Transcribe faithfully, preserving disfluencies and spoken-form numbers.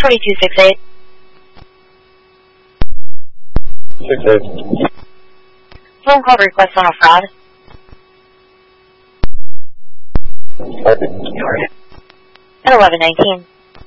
twenty-two sixty-eight. six eight. Phone call request on a fraud. Copy. At eleven nineteen.